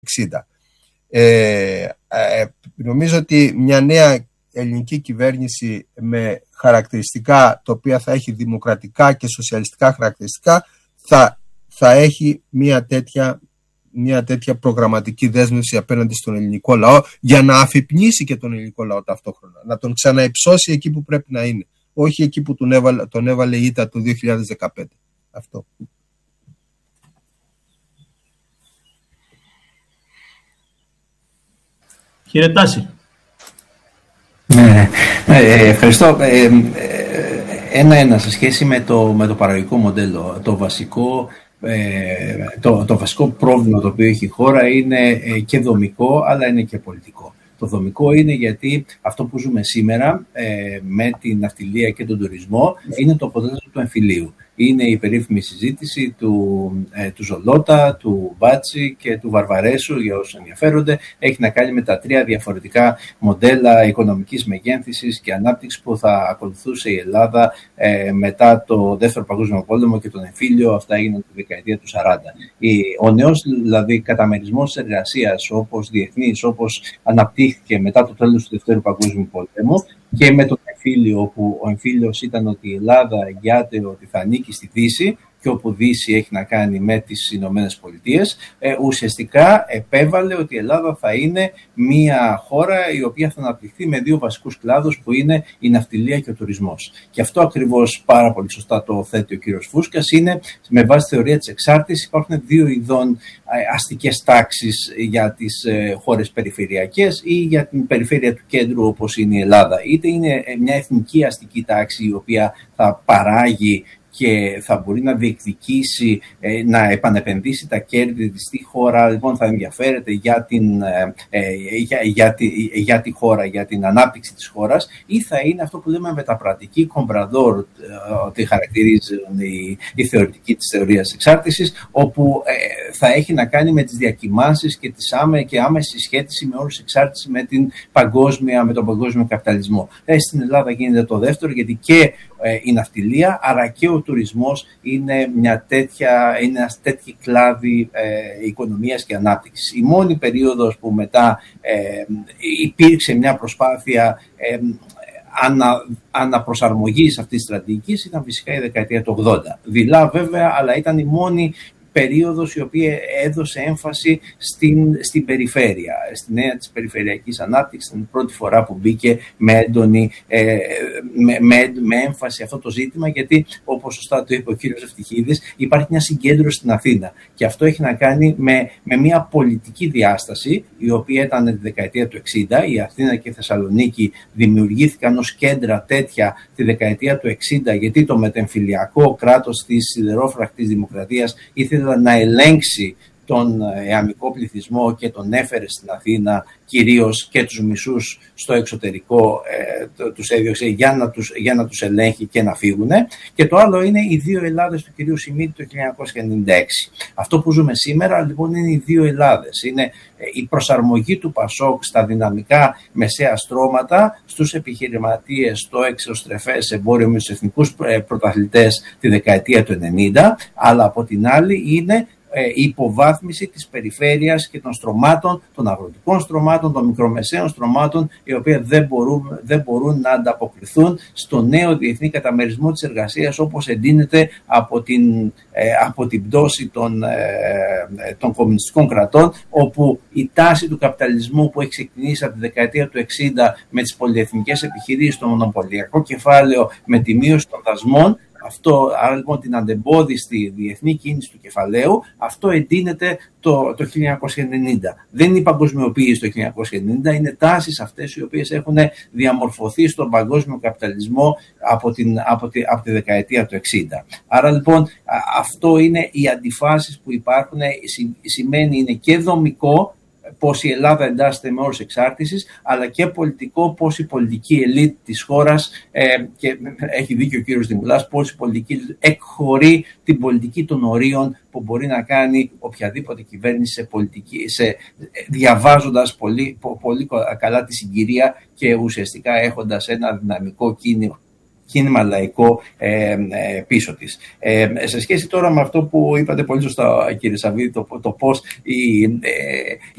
60. Νομίζω ότι μια νέα ελληνική κυβέρνηση με χαρακτηριστικά τα οποία θα έχει δημοκρατικά και σοσιαλιστικά χαρακτηριστικά θα έχει μια τέτοια προγραμματική δέσμευση απέναντι στον ελληνικό λαό, για να αφυπνίσει και τον ελληνικό λαό ταυτόχρονα, να τον ξαναυψώσει εκεί που πρέπει να είναι, όχι εκεί που τον έβαλε η ήττα του 2015. Αυτό. Κύριε Τάση. Ναι, ευχαριστώ. Ένα σε σχέση με το παραγωγικό μοντέλο. Το βασικό πρόβλημα το οποίο έχει η χώρα είναι και δομικό, αλλά είναι και πολιτικό. Το δομικό είναι γιατί αυτό που ζούμε σήμερα με την ναυτιλία και τον τουρισμό είναι το αποτέλεσμα του εμφυλίου. Είναι η περίφημη συζήτηση του Ζολότα, του Μπάτσι και του Βαρβαρέσου, για όσους ενδιαφέρονται. Έχει να κάνει με τα τρία διαφορετικά μοντέλα οικονομικής μεγένθησης και ανάπτυξης που θα ακολουθούσε η Ελλάδα μετά το Δεύτερο Παγκόσμιο Πόλεμο και τον εμφύλιο. Αυτά έγιναν τη δεκαετία του 40. Ο νέος δηλαδή καταμερισμός της εργασίας, όπως διεθνής, όπως αναπτύχθηκε μετά το τέλος του Δεύτερου Παγκόσμιου Πολέμου και με τον εμφύλιο, όπου ο εμφύλιος ήταν ότι η Ελλάδα εγγυάται ότι θα ανήκει στη Δύση και όπου Δύση έχει να κάνει με τις Ηνωμένες Πολιτείες, ουσιαστικά επέβαλε ότι η Ελλάδα θα είναι μια χώρα η οποία θα αναπτυχθεί με δύο βασικούς κλάδους που είναι η ναυτιλία και ο τουρισμός. Και αυτό ακριβώς πάρα πολύ σωστά το θέτει ο κύριος Φούσκας, είναι με βάση τη θεωρία της εξάρτησης υπάρχουν δύο ειδών αστικές τάξεις για τις χώρες περιφερειακές ή για την περιφέρεια του κέντρου όπως είναι η Ελλάδα. Είτε είναι μια εθνική αστική τάξη η οποία θα παράγει και θα μπορεί να διεκδικήσει, να επανεπενδύσει τα κέρδη της στη χώρα, λοιπόν θα ενδιαφέρεται για τη χώρα, για την ανάπτυξη της χώρας, ή θα είναι αυτό που λέμε μεταπρατική κομπραδόρ, ότι χαρακτηρίζουν η θεωρητική της θεωρίας εξάρτησης, όπου θα έχει να κάνει με τις διακυμάνσεις και άμεση σχέτιση με όρους εξάρτηση με τον παγκόσμιο καπιταλισμό. Στην Ελλάδα γίνεται το δεύτερο, γιατί και η ναυτιλία, αλλά και ο τουρισμός είναι ένας τέτοιο κλάδι οικονομίας και ανάπτυξης. Η μόνη περίοδος που μετά υπήρξε μια προσπάθεια αναπροσαρμογής αυτής της στρατηγικής ήταν φυσικά η δεκαετία του 80. Δειλά βέβαια, αλλά ήταν η μόνη περίοδος η οποία έδωσε έμφαση στην περιφέρεια, στην έννοια της περιφερειακής ανάπτυξης. Ήταν η πρώτη φορά που μπήκε με έμφαση αυτό το ζήτημα, γιατί όπως σωστά το είπε ο κύριος Ευτυχίδης, υπάρχει μια συγκέντρωση στην Αθήνα και αυτό έχει να κάνει με μια πολιτική διάσταση η οποία ήταν τη δεκαετία του 60. Η Αθήνα και η Θεσσαλονίκη δημιουργήθηκαν ως κέντρα τέτοια τη δεκαετία του 60, γιατί το μετεμφυλιακό κράτος της σιδερόφρακτης δημοκρατίας ήθελε να ελέγξει τον εαμικό πληθυσμό και τον έφερε στην Αθήνα, κυρίως και τους μισούς στο εξωτερικό τους έδιωξε για να τους ελέγχει και να φύγουν. Και το άλλο είναι οι δύο Ελλάδες του κυρίου Σιμίτη το 1996. Αυτό που ζούμε σήμερα λοιπόν είναι οι δύο Ελλάδες. Είναι η προσαρμογή του Πασόκ στα δυναμικά μεσαία στρώματα, στους επιχειρηματίες, στο εξωστρεφές εμπόριο με τους εθνικούς πρωταθλητές τη δεκαετία του 90, αλλά από την άλλη είναι η υποβάθμιση της περιφέρειας και των στρωμάτων, των αγροτικών στρωμάτων, των μικρομεσαίων στρωμάτων, οι οποία δεν μπορούν να ανταποκριθούν στο νέο διεθνή καταμερισμό της εργασίας όπως εντείνεται από την πτώση των κομμουνιστικών κρατών, όπου η τάση του καπιταλισμού που έχει ξεκινήσει από τη δεκαετία του 60 με τις πολυεθνικές επιχειρήσεις, το μονοπωλιακό κεφάλαιο, με τη μείωση των δασμών, άρα λοιπόν την αντεμπόδιστη διεθνή κίνηση του κεφαλαίου, αυτό εντείνεται το 1990. Δεν είναι η παγκοσμιοποίηση το 1990, είναι τάσεις αυτές οι οποίες έχουν διαμορφωθεί στον παγκόσμιο καπιταλισμό από τη δεκαετία του 60. Άρα λοιπόν αυτό είναι οι αντιφάσεις που υπάρχουν, σημαίνει είναι και δομικό, πώς η Ελλάδα εντάσσεται με όρους εξάρτησης, αλλά και πολιτικό, πώς η πολιτική ελίτ της χώρας, και έχει δίκιο ο κύριος Δημουλάς, πώς η πολιτική εκχωρεί την πολιτική των ορίων που μπορεί να κάνει οποιαδήποτε κυβέρνηση διαβάζοντας πολύ καλά τη συγκυρία και ουσιαστικά έχοντας ένα δυναμικό κίνημα λαϊκό πίσω της. Σε σχέση τώρα με αυτό που είπατε πολύ σωστά κύριε Σαββίδη, το πώς